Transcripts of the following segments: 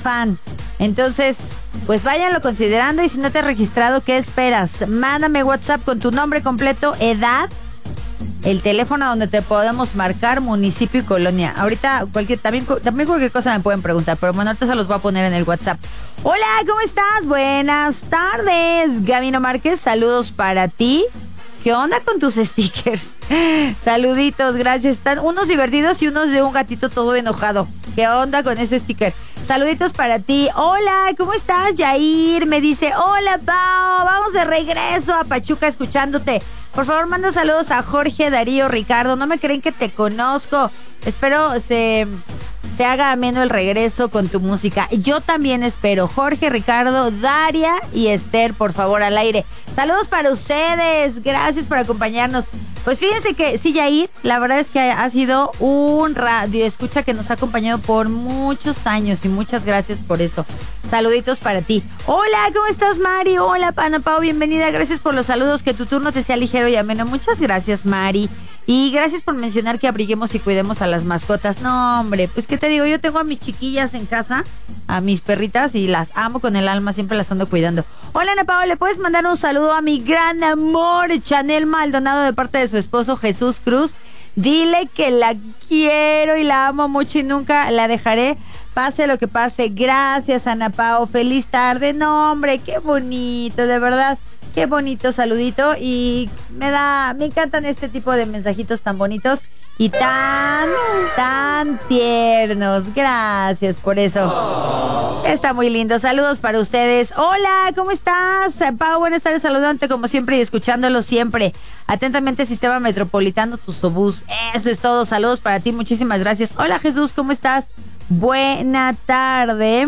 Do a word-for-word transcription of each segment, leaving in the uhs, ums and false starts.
fan. Entonces, pues váyanlo considerando y si no te has registrado, ¿qué esperas? Mándame WhatsApp con tu nombre completo, edad, el teléfono donde te podemos marcar, municipio y colonia. Ahorita cualquier, también, también cualquier cosa me pueden preguntar, pero bueno, ahorita se los voy a poner en el WhatsApp. Hola, ¿cómo estás? Buenas tardes. Gabino Márquez, saludos para ti. ¿Qué onda con tus stickers? Saluditos, gracias. Están unos divertidos y unos de un gatito todo enojado. ¿Qué onda con ese sticker? Saluditos para ti. Hola, ¿cómo estás, Yair? Me dice, hola, Pao. Vamos de regreso a Pachuca escuchándote. Por favor, manda saludos a Jorge, Darío, Ricardo. No me creen que te conozco. Espero se, se haga ameno el regreso con tu música. Yo también espero. Jorge, Ricardo, Daria y Esther, por favor, al aire. Saludos para ustedes. Gracias por acompañarnos. Pues fíjense que sí, Yair, la verdad es que ha sido un radio escucha que nos ha acompañado por muchos años y muchas gracias por eso. Saluditos para ti. Hola, ¿cómo estás, Mari? Hola, Pana Pau, bienvenida. Gracias por los saludos, que tu turno te sea ligero y ameno. Muchas gracias, Mari. Y gracias por mencionar que abriguemos y cuidemos a las mascotas. No, hombre, pues qué te digo, yo tengo a mis chiquillas en casa, a mis perritas, y las amo con el alma, siempre las ando cuidando. Hola, Ana Pao, ¿le puedes mandar un saludo a mi gran amor, Chanel Maldonado, de parte de su esposo Jesús Cruz? Dile que la quiero y la amo mucho y nunca la dejaré, pase lo que pase. Gracias, Ana Pao, feliz tarde. No, hombre, qué bonito, de verdad. Qué bonito saludito, y me da, me encantan este tipo de mensajitos tan bonitos y tan, tan tiernos. Gracias por eso. Está muy lindo. Saludos para ustedes. Hola, ¿cómo estás? Pau, buenas tardes, saludante como siempre y escuchándolo siempre. Atentamente, Sistema Metropolitano Tuzobús. Eso es todo. Saludos para ti, muchísimas gracias. Hola, Jesús, ¿cómo estás? Buena tarde.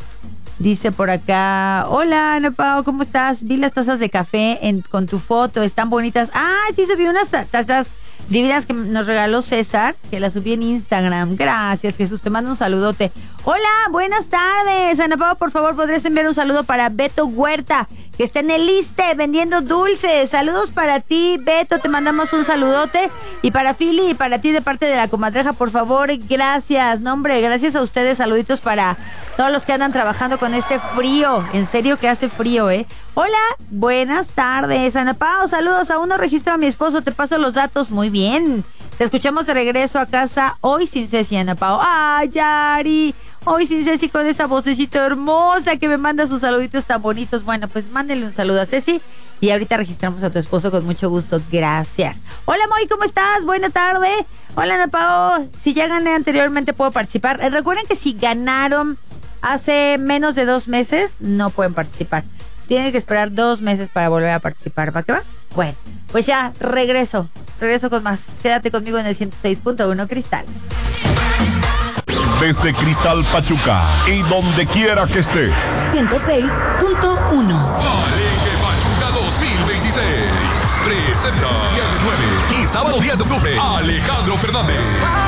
Dice por acá, hola, Ana Pao, ¿cómo estás? Vi las tazas de café en, con tu foto, están bonitas. Ah, sí, subí unas tazas divinas que nos regaló César, que las subí en Instagram. Gracias, Jesús, te mando un saludote. Hola, buenas tardes, Ana Pao, por favor, ¿podrías enviar un saludo para Beto Huerta, que está en el Iste vendiendo dulces? Saludos para ti, Beto, te mandamos un saludote. Y para Fili y para ti de parte de la comadreja, por favor, gracias. No, hombre, gracias a ustedes, saluditos para todos los que andan trabajando con este frío. En serio que hace frío, ¿eh? Hola, buenas tardes, Ana Pao, saludos. Aún no registro a mi esposo, te paso los datos. Muy bien. Te escuchamos de regreso a casa hoy sin Ceci, Ana Pao. ¡Ay, Yari! Hoy sin Ceci con esa vocecita hermosa que me manda sus saluditos tan bonitos. Bueno, pues mándenle un saludo a Ceci y ahorita registramos a tu esposo con mucho gusto. Gracias. Hola, Moy, ¿cómo estás? Buena tarde. Hola, Ana Pao. Si ya gané anteriormente, ¿puedo participar? Eh, recuerden que si ganaron hace menos de dos meses, no pueden participar. Tienen que esperar dos meses para volver a participar. ¿Va que va? Bueno, pues ya, regreso. Regreso con más. Quédate conmigo en el ciento seis punto uno Cristal. Desde Cristal Pachuca y donde quiera que estés. ciento seis punto uno. Alegre Pachuca dos mil veintiséis. Presenta viernes nueve y sábado diez de octubre. Alejandro Fernández.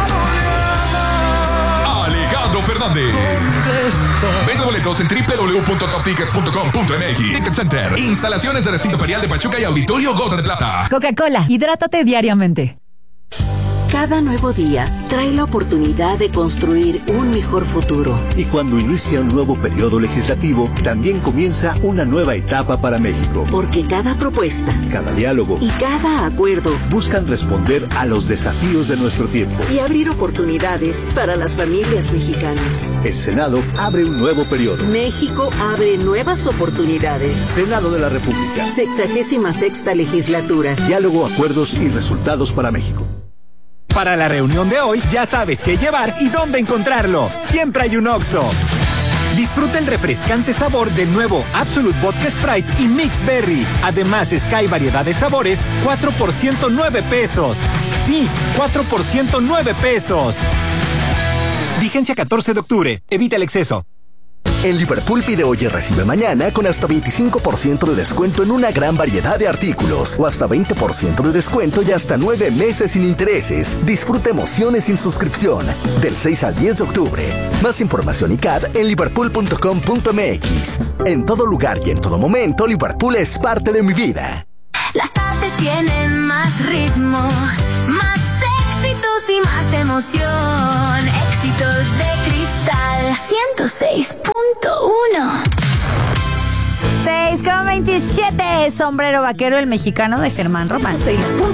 Alejandro Fernández. Vende boletos en doble u doble u doble u punto top tickets punto com punto m x. Ticket Center. Instalaciones de recinto ferial de Pachuca y Auditorio Gota de Plata. Coca-Cola, hidrátate diariamente. Cada nuevo día trae la oportunidad de construir un mejor futuro. Y cuando inicia un nuevo periodo legislativo, también comienza una nueva etapa para México. Porque cada propuesta, cada diálogo y cada acuerdo buscan responder a los desafíos de nuestro tiempo y abrir oportunidades para las familias mexicanas. El Senado abre un nuevo periodo. México abre nuevas oportunidades. Senado de la República. Sexagésima sexta legislatura. Diálogo, acuerdos y resultados para México. Para la reunión de hoy ya sabes qué llevar y dónde encontrarlo. Siempre hay un Oxxo. Disfruta el refrescante sabor del nuevo Absolute Vodka Sprite y Mix Berry. Además, Sky variedad de sabores, cuatro por ciento nueve pesos. Sí, cuatro por ciento nueve pesos. Vigencia catorce de octubre. Evita el exceso. En Liverpool pide hoy y recibe mañana con hasta veinticinco por ciento de descuento en una gran variedad de artículos o hasta veinte por ciento de descuento y hasta nueve meses sin intereses. Disfruta emociones sin suscripción del seis al diez de octubre. Más información y C A D en liverpool punto com punto m x. En todo lugar y en todo momento, Liverpool es parte de mi vida. Las tardes tienen más ritmo, más éxitos y más emoción. Éxitos de Cristal ciento seis punto uno. con veintisiete. Sombrero vaquero, el mexicano de Germán Román.